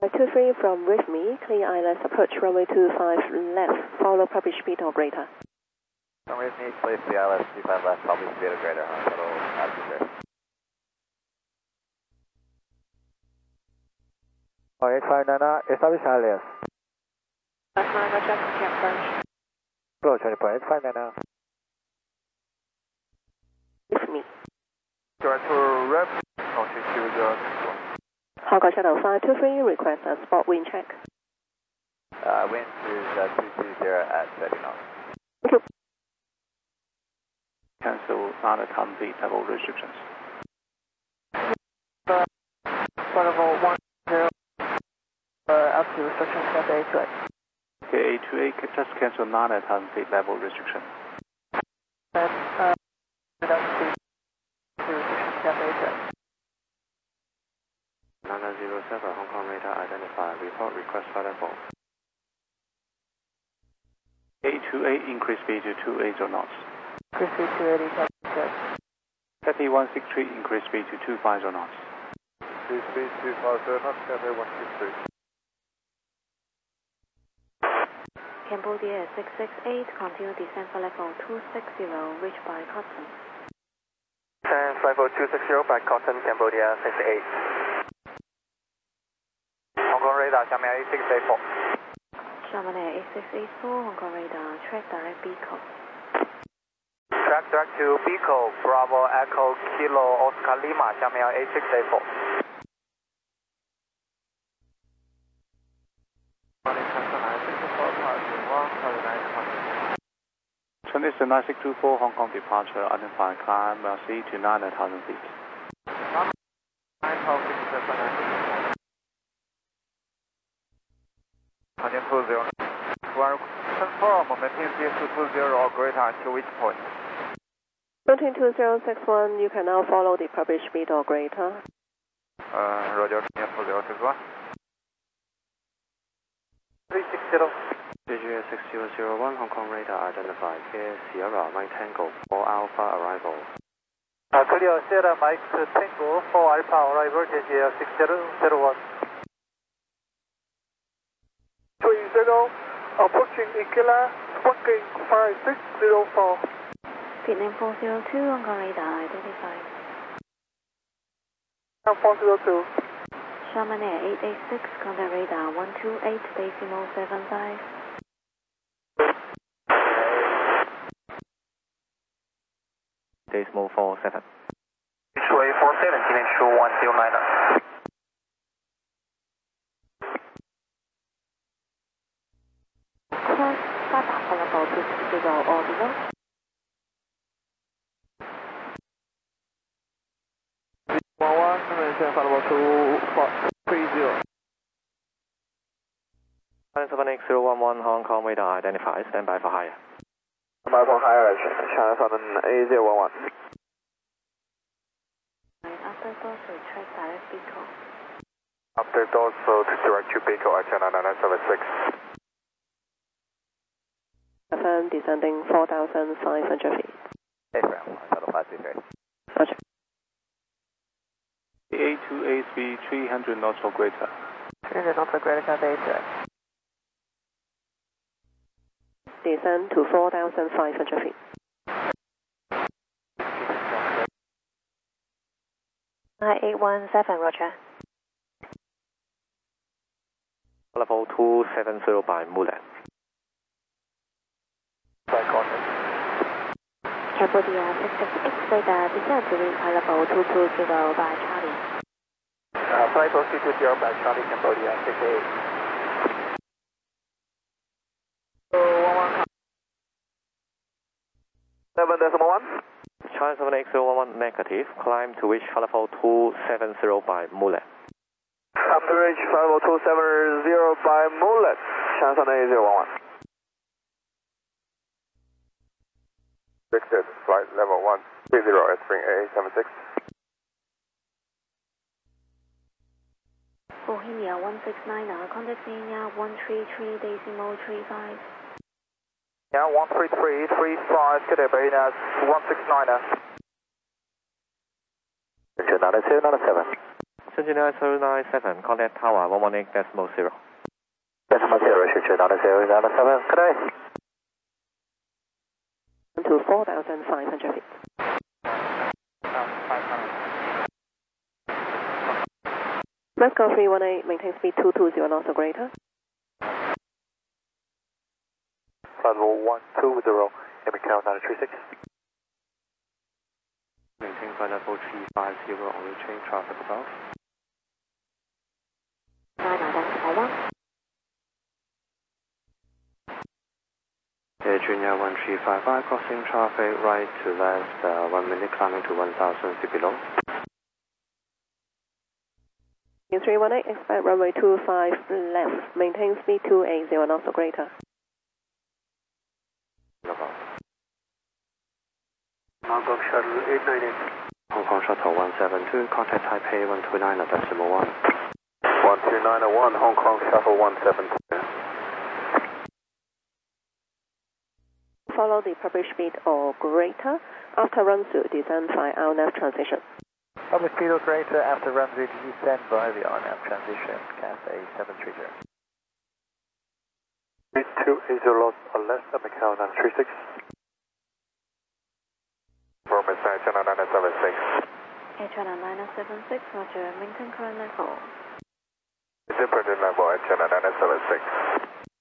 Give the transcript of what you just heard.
23 from with me, clear ILS approach runway 25 left, follow public speed or greater. Runway with me, place the ILS 25 left, public speed or greater, hospital, altitude. 859, establish ILS. Last line, Roger, confirm. Approach 859. With me. Director rep, altitude 61. Hong Kong Shuttle 523, request a spot wind check. Wind is 220 at 30 knots. Thank you. Cancel non-ATOM V level restrictions. Level 10, altitude restrictions, Cathay 28. Okay, A28, just cancel non-ATOM V level restriction. That's reduction to restrictions, Cathay 28. 907 Hong Kong radar identified. Report request flight level. A28, increase speed to 280 knots. Increase speed to 80, Cathay Cathay 163, increase speed to 250 knots. Increase speed 250 knots, Cathay 163. Cambodia 668, continue descent for level 260, reached by Cotton. Descent level 260 by Cotton, Cambodia 68. Hong Kong radar, 下面 8684. Chamonix 8684, Hong Kong radar, track direct Beaco. Track direct to Beaco, Bravo Echo Kilo Oscar Lima, 下面 8684. Chinese 9624 Hong Kong departure, identify climb C to 9,000 feet. 0. Confirm momentum 220 or greater until which point? Maintain 2061, you can now follow the published speed or greater. Roger, 2061. 360. Visual 6001 Hong Kong radar identified. Here Sierra Mike Tango 4 Alpha arrival. Clear Sierra Mike Tango 4 Alpha arrival, JGL 6001. 30, approaching Ikela, squawking 5604. Vietnam 402, Hong Kong radar identified. 402. Chamonix 886, contact radar 128.75. Decimal 47. Sway 47, dimension 109. Cross 800 for level 260 orbital. 11, level 230. 7X011 Hong Kong radar identified. Stand by for higher. Stand by for higher. China Southern A011. After dorsal, track direct Beaco. After dorsal to direct to Beaco at China 9976. Confirm descending 4,500 feet. Affirm, shuttle 523. Roger. A28 speed 300 knots or greater. 300 knots or greater, Cathay 28. Descend to 4,500 feet. 9817, Roger. Level 270 by Mulan. By contact. Cambodia 668, radar descend to reach high level 220 by Charlie. Flight 220 by Charlie, Cambodia 68. 7.1. China 7X011 negative. Climb to reach level 270 by Mulan. After reach level 270 by Mulan. China 7A011. Victor, flight level 130 at spring A76. Bohemia 169, contact Kenya 133.35. Yeah, 133.35, good day, Bohemia 169. Victor 9797. Sentinel 097, contact tower 118.0. Decimal 0, future Delta 007, good day. To 4,500 feet. 500. Moscow 318, maintain speed 220 knots or greater. Flight level 120, Emicao 936. Maintain flight level 350 on reaching traffic above. 9 identify 1. Air Junior 1355, crossing traffic right to left, 1 minute climbing to 1000 feet below. 318, expect runway 25 left, maintain speed 280 knots or greater. Hong Kong Shuttle 898. Hong Kong Shuttle 172, contact Taipei 129.1. 129.1, Hong Kong Shuttle 172. Follow the published speed or greater. After run through, descend by RNAV transition. Public speed or greater after runway to descend by the RNAV transition, Cathay 730. 280 lost or less, Emicao 936. Roman Channel 976. Channel 976, roger, maintain current level. It's imprinted level at Channel 976.